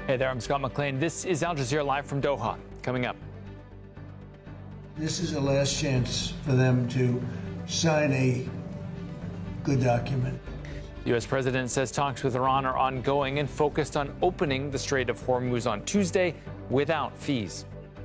Hey there, I'm Scott McLean. This is Al Jazeera Live from Doha. Coming up. This is a last chance for them to sign a good document. The U.S. president says talks with Iran are ongoing and focused on opening the Strait of Hormuz on Tuesday without fees.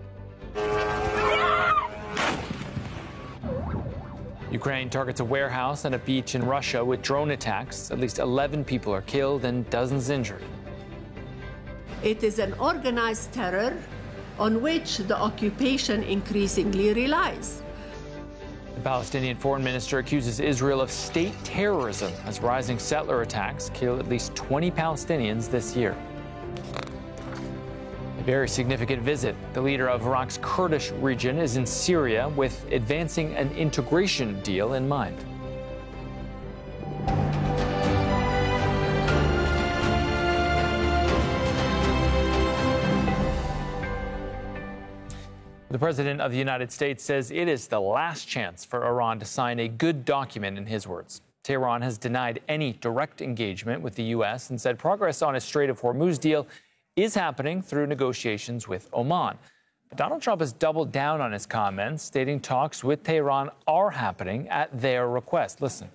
Ukraine targets a warehouse and a beach in Russia with drone attacks. At least 11 people are killed and dozens injured. It is an organized terror on which the occupation increasingly relies. The Palestinian foreign minister accuses Israel of state terrorism as rising settler attacks kill at least 20 Palestinians this year. A very significant visit. The leader of Iraq's Kurdish region is in Syria with advancing an integration deal in mind. The President of the United States says it is the last chance for Iran to sign a good document, in his words. Tehran has denied any direct engagement with the U.S. and said progress on a Strait of Hormuz deal is happening through negotiations with Oman. But Donald Trump has doubled down on his comments, stating talks with Tehran are happening at their request. Listen.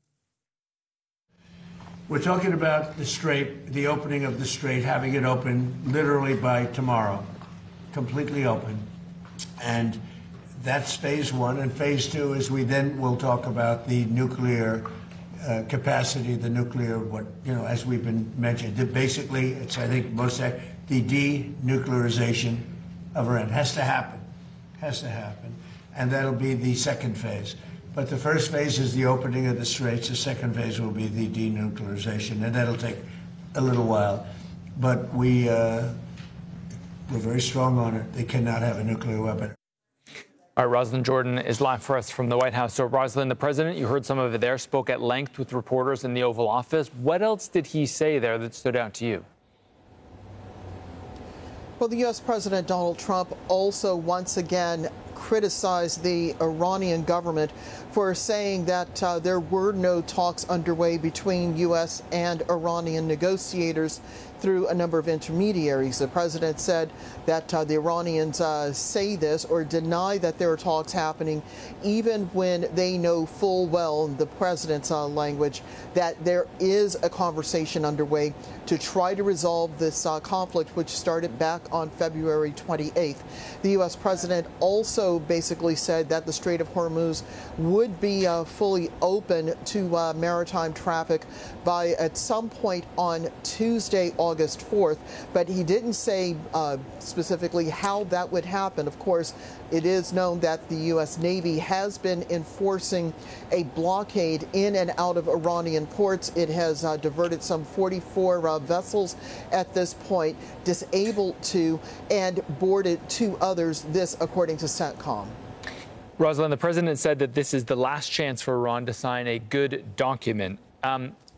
We're talking about the strait, the opening of the strait, having it open literally by tomorrow, completely open. And that's phase one. And phase two is we then will talk about the nuclear capacity, the nuclear, as we've been mentioned. Basically, it's, I think, the denuclearization of Iran has to happen, and that'll be the second phase. But the first phase is the opening of the straits. The second phase will be the denuclearization, and that'll take a little while. But we're very strong on it. They cannot have a nuclear weapon. All right, Rosalind Jordan is live for us from the White House. So, Rosalind, the president, you heard some of it there, spoke at length with reporters in the Oval Office. What else did he say there that stood out to you? Well, the U.S. President Donald Trump also once again criticized the Iranian government for saying that there were no talks underway between U.S. and Iranian negotiators through a number of intermediaries. The president said that the Iranians say this or deny that there are talks happening, even when they know full well, in the president's language, that there is a conversation underway to try to resolve this conflict, which started back on February 28th. The U.S. president also basically said that the Strait of Hormuz would be fully open to maritime traffic by at some point on Tuesday, August 4th, but he didn't say specifically how that would happen. Of course, it is known that the U.S. Navy has been enforcing a blockade in and out of Iranian ports. It has diverted some 44 vessels at this point, disabled 2, and boarded 2 others, this according to CENTCOM. Rosalind, the president said that this is the last chance for Iran to sign a good document.